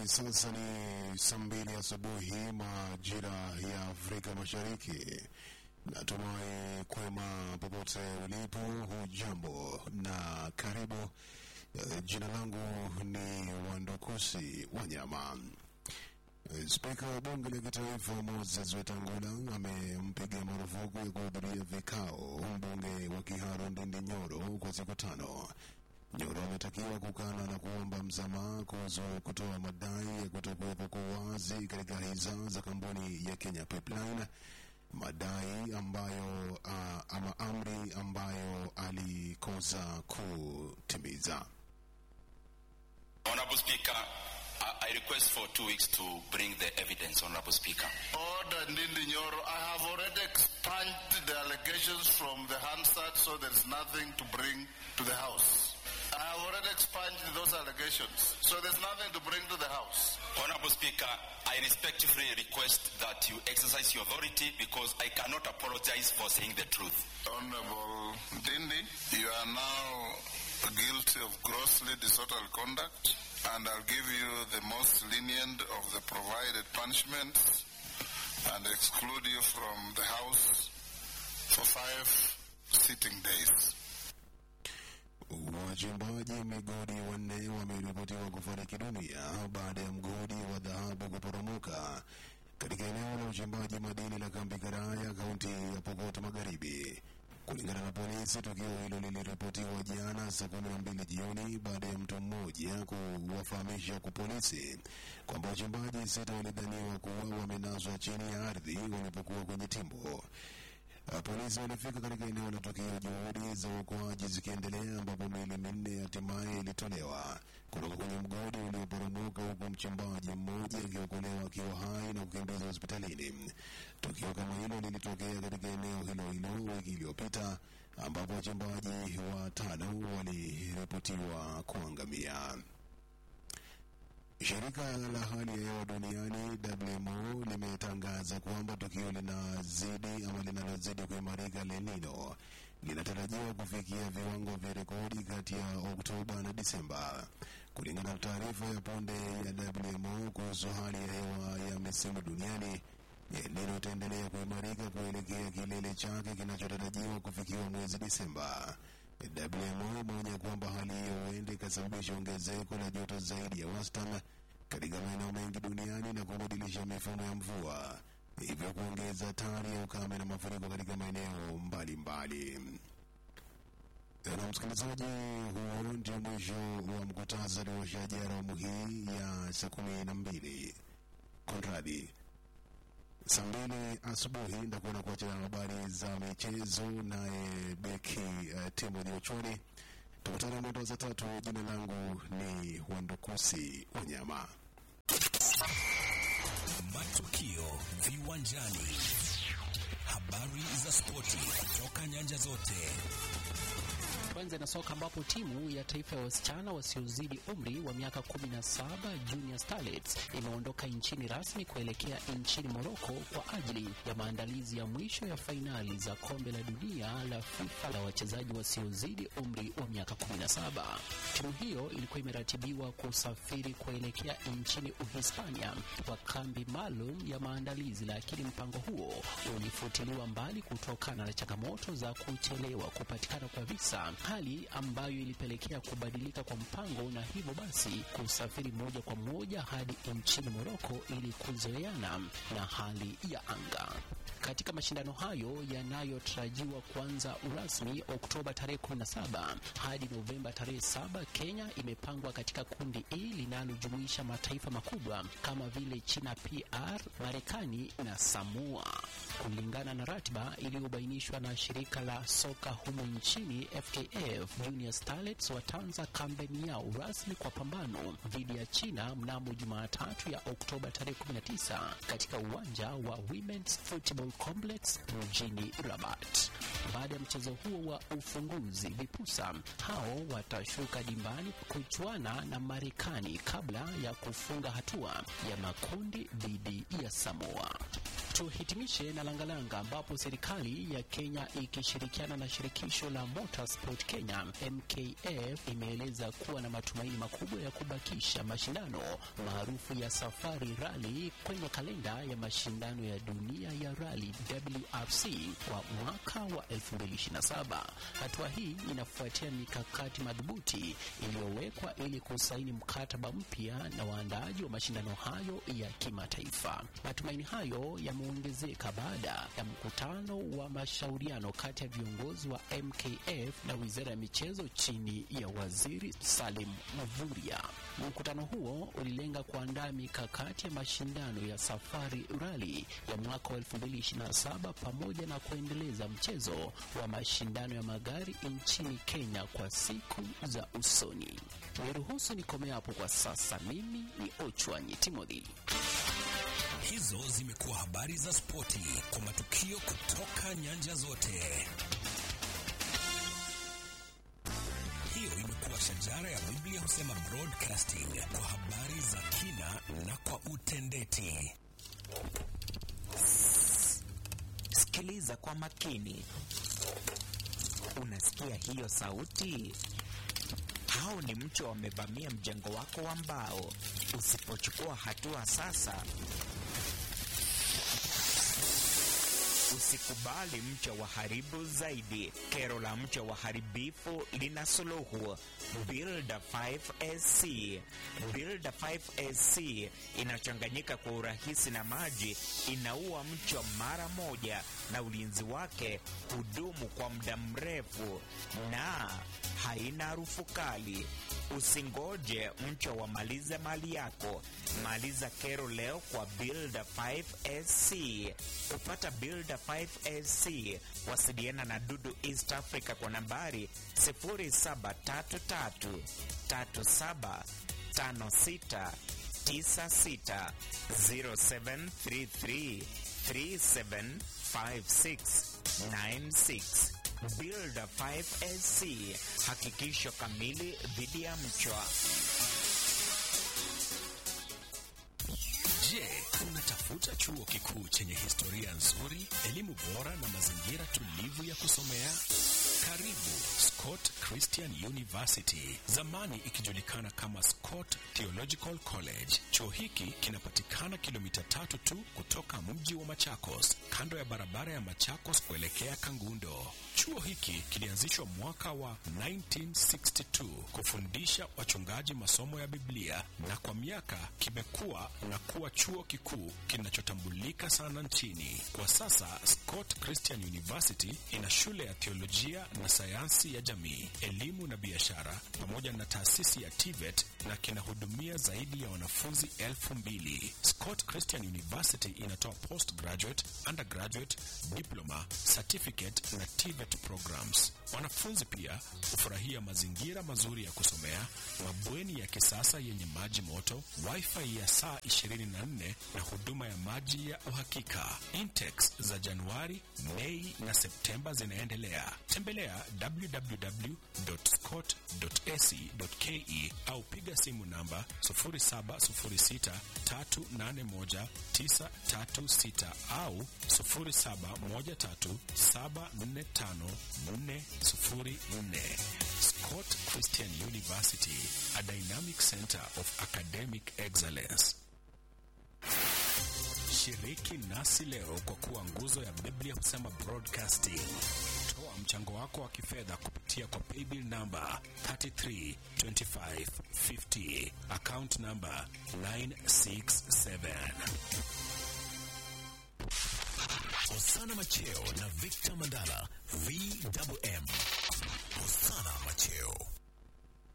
Sasa ni saa 2 asubuhi majira ya Afrika Mashariki. Natumai kwema popote ulipo, hujambo na karibu. Jina langu ni Wandukusi Wanyama. Spika wa Bunge la Kitaifa Moses Wetangula amempiga marufuku ya kuhudhuria vikao mbunge wa Kiharu Ndindi Nyoro kwa siku 5. Nyoro ametakiwa kukana na kuomba msamaha kuhusu kutoa madai ya kutokuwepo kwa wazi katika hisa za kampuni ya Kenya Pipeline, madai ambayo ama amri ambayo alikosa kutimiza. Honorable Speaker, I request for 2 weeks to bring the evidence, Honorable Speaker. Order Ndindi Nyoro, I have already expunged the allegations from the Hansard, so there's nothing to bring to the House. I have already expunged those allegations, so there's nothing to bring to the House. Honorable Speaker, I respectfully request that you exercise your authority because I cannot apologize for saying the truth. Honorable Ndindi, you are now guilty of grossly disorderly conduct, and I'll give you the most lenient of the provided punishments and exclude you from the House for 5 sitting days. Wachimbaji migodi 4 wameripotiwa kufariki dunia baada ya mgodi wa dhahabu kuporomoka katika eneo la uchimbaji madini la Kambi Karaya, kaunti ya Pokot Magharibi. Kulingana na polisi, tukio hilo liliripotiwa jana saa 12 jioni baada ya mtu mmoja kuwafahamisha kwa polisi kwamba wachimbaji 6 walidhaniwa kuwa wamenaswa chini ya ardhi walipokuwa kwenye timbo. Polisi walifika katika eneo la tukio, juhudi za uokoaji zikiendelea, ambapo miili 4 hatimaye ilitolewa kutoka kwenye mgodi ulioporomoka, huku mchimbaji mmoja akiokolewa akiwa hai na kukimbizwa hospitalini. Tukio kama hilo lilitokea katika eneo hilo wiki iliyopita, ambapo wachimbaji 5 waliripotiwa kuangamia. Shirika la hali ya hewa duniani WMO limetangaza kwamba tukio linalozidi kuimarika El Nino linatarajiwa kufikia viwango vya rekodi kati ya Oktoba na Disemba. Kulingana na taarifa ya punde ya WMO kuhusu hali ya hewa ya misimu duniani, El Nino itaendelea kuimarika kuelekea kilele chake kinachotarajiwa kufikiwa mwezi Disemba. WMO imeonya kwamba hali hiyo huenda ikasababisha ongezeko la joto zaidi ya wastani katika maeneo mengi duniani na kubadilisha mifumo ya mvua, hivyo kuongeza hatari ya ukame na mafuriko katika maeneo mbalimbali. Na msikilizaji, huo ndio mwisho wa mkutasari wa shajara awamu hii ya saa 12. Konradi, saa 2 asubuhi ndakuwa na kuachana habari za michezo naye beki Timothy Ochoni. Tukutane mwendo saa 3. Jina langu ni Wandukusi Wanyama. Matukio viwanjani, habari za spoti kutoka nyanja zote. Kwanza na soka, ambapo timu ya taifa ya wasichana wasiozidi umri wa miaka 17 Junior Starlets imeondoka nchini rasmi kuelekea nchini Morocco kwa ajili ya maandalizi ya mwisho ya fainali za kombe la dunia la FIFA la wachezaji wasiozidi umri wa miaka 17. Timu hiyo ilikuwa imeratibiwa kusafiri kuelekea nchini Uhispania kwa kambi maalum ya maandalizi, lakini mpango huo ulifutiliwa mbali kutokana na changamoto za kuchelewa kupatikana kwa visa, hali ambayo ilipelekea kubadilika kwa mpango na hivyo basi kusafiri moja kwa moja hadi nchini Morocco ili kuzoeana na hali ya anga. Katika mashindano hayo yanayotarajiwa kuanza rasmi Oktoba tarehe 17 hadi Novemba tarehe 7, Kenya imepangwa katika kundi E linalojumuisha mataifa makubwa kama vile China, PR, Marekani na Samoa. Kulingana na ratiba iliyobainishwa na shirika la soka humo nchini FKF, Junior Starlets wataanza kampeni yao rasmi kwa pambano dhidi ya China mnamo Jumatatu ya Oktoba tarehe 19 katika uwanja wa Women's Football Complex mjini Rabat. Baada ya mchezo huo wa ufunguzi, vipusa hao watashuka dimbani kuchuana na Marekani kabla ya kufunga hatua ya makundi dhidi ya Samoa. Tuhitimishe na langalanga ambapo serikali ya Kenya ikishirikiana na shirikisho la Motorsport Kenya MKF imeeleza kuwa na matumaini makubwa ya kubakisha mashindano maarufu ya Safari Rally kwenye kalenda ya mashindano ya dunia ya rally WRC kwa mwaka wa 2027. Hatua hii inafuatia mikakati madhubuti iliyowekwa ili kusaini mkataba mpya na waandaaji wa mashindano hayo ya kimataifa. Matumaini hayo yameongezeka baada ya mkutano wa mashauriano kati ya viongozi wa MKF na Wizara ya Michezo chini ya Waziri Salim Mvurya. Mkutano huo ulilenga kuandaa mikakati ya mashindano ya Safari Rally ya mwaka 2027 pamoja na kuendeleza mchezo wa mashindano ya magari nchini Kenya kwa siku za usoni. Niruhusu nikome hapo kwa sasa. Mimi ni Ochwanyi Timothy. Hizo zimekuwa habari za spoti kwa matukio kutoka nyanja zote. Hiyo imekuwa shajara ya Biblia Husema Broadcasting kwa habari za kina na kwa utendeti. Sikiliza kwa makini. Unasikia hiyo sauti? Hao ni mchwa wamevamia mjengo wako wa mbao. Usipochukua hatua sasa, usikubali mchwa waharibu zaidi. Kero la mchwa waharibifu lina suluhu. Builder 5SC. Builder 5SC inachanganyika kwa urahisi na maji, inaua mchwa mara moja na ulinzi wake hudumu kwa muda mrefu na haina harufu kali. Usingoje mchwa wamalize mali yako. Maliza kero leo kwa Builder 5SC. Kupata Builder 5SC, wasiliana na Dudu East Africa kwa nambari 0733375696 0733375696. Builder 5SC, hakikisho kamili dhidi ya mchwa. Je, unatafuta chuo kikuu chenye historia nzuri, elimu bora na mazingira tulivu ya kusomea? Karibu Scott Christian University, zamani ikijulikana kama Scott Theological College. Chuo hiki kinapatikana kilomita 3 tu kutoka mji wa Machakos, kando ya barabara ya Machakos kuelekea Kangundo. Chuo hiki kilianzishwa mwaka wa 1962 kufundisha wachungaji masomo ya Biblia, na kwa miaka kimekuwa na kuwa chuo kikuu kinachotambulika sana nchini. Kwa sasa Scott Christian University ina shule ya teolojia na sayansi ya jamii, elimu na biashara, pamoja na taasisi ya TVET, na kinahudumia zaidi ya wanafunzi 2,000. Scott Christian University inatoa postgraduate, undergraduate, diploma, certificate na TVET programs. Wanafunzi pia hufurahia mazingira mazuri ya kusomea, mabweni ya kisasa yenye maji moto, wifi ya saa 24 na huduma ya maji ya uhakika. Intakes za Januari, Mei na Septemba zinaendelea. Tembelea www.scott.ac.ke au piga simu namba 0706381936 au 0713745404. Scott Christian University, a dynamic center of academic excellence. Shiriki nasi leo kwa kuwa nguzo ya Biblia Husema Broadcasting. Toa mchango wako wa kifedha kupitia kwa paybill number 332550, account number 967. Osana Macheo na Victor Mandala, VMM.